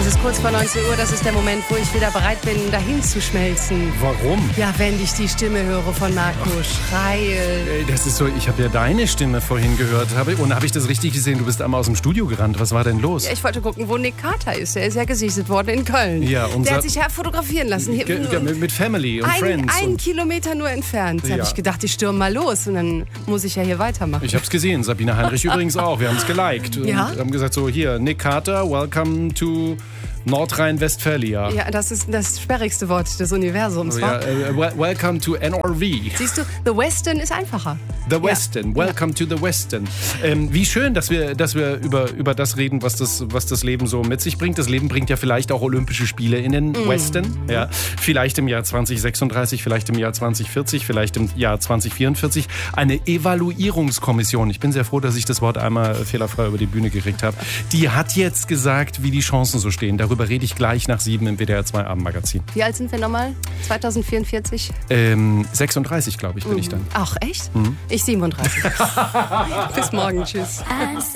Es ist kurz vor 19 Uhr, das ist der Moment, wo ich wieder bereit bin, dahin zu schmelzen. Warum? Ja, wenn ich die Stimme höre von Marco Schreil. Ey, das ist so, ich habe ja deine Stimme vorhin gehört. Habe ich das richtig gesehen? Du bist einmal aus dem Studio gerannt. Was war denn los? Ja, ich wollte gucken, wo Nick Carter ist. Der ist ja gesichtet worden in Köln. Ja, der hat sich ja fotografieren lassen. Mit Family und Friends. Ein Kilometer nur entfernt. Da habe ich gedacht, ich stürme mal los und dann muss ich ja hier weitermachen. Ich habe es gesehen. Sabine Heinrich übrigens auch. Wir haben es geliked. Ja? Und haben gesagt so, hier, Nick Carter, welcome to Nordrhein-Westfalia. Ja, das ist das sperrigste Wort des Universums. Ja, welcome to NRV. Siehst du, The Western ist einfacher. The Western, welcome to the Western. Wie schön, dass wir über das reden, was das Leben so mit sich bringt. Das Leben bringt ja vielleicht auch Olympische Spiele in den Western. Ja, vielleicht im Jahr 2036, vielleicht im Jahr 2040, vielleicht im Jahr 2044. Eine Evaluierungskommission. Ich bin sehr froh, dass ich das Wort einmal fehlerfrei über die Bühne gekriegt habe. Die hat jetzt gesagt, wie die Chancen so stehen. Darüber rede ich gleich nach 7 im WDR 2 Abendmagazin. Wie alt sind wir nochmal? 2044? 36, glaube ich, bin ich dann. Ach, echt? Ich 37. Bis morgen, tschüss.